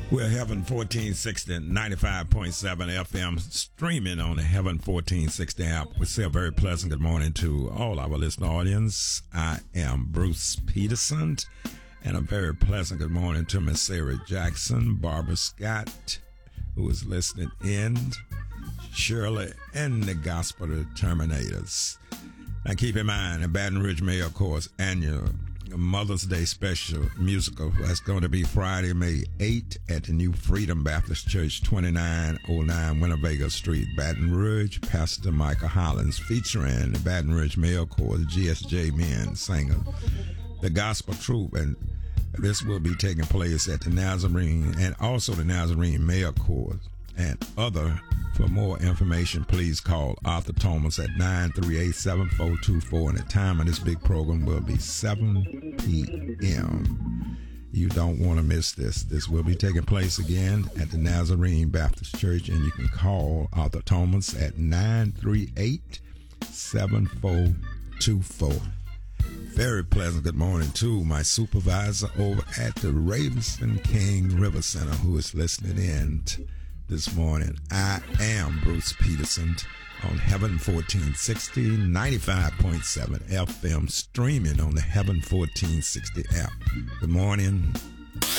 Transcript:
We're Heaven 1460, 95.7 FM, streaming on the Heaven 1460 app. We say a very pleasant good morning to all our listener audience. I am Bruce Peterson, and a very pleasant good morning to Miss Sarah Jackson, Barbara Scott, who is listening in, Shirley, and the Gospel Terminators. Now keep in mind, the Baton Rouge Mayor, of course, annual Mother's Day special musical that's going to be Friday, May 8th at the New Freedom Baptist Church, 2909 Winnebago Street, Baton Rouge. Pastor Michael Hollins featuring the Baton Rouge Male Chorus, GSJ Men singing the Gospel Troupe, and this will be taking place at the Nazarene and also the Nazarene Male Chorus and other. For more information, please call Arthur Thomas at 938-7424, and the time of this big program will be 7 p.m. You don't want to miss this. This will be taking place again at the Nazarene Baptist Church, and you can call Arthur Thomas at 938-7424. Very pleasant good morning to my supervisor over at the Ravenston King River Center, who is listening in this morning. I am Bruce Peterson on Heaven 1460, 95.7 FM, streaming on the Heaven 1460 app. Good morning.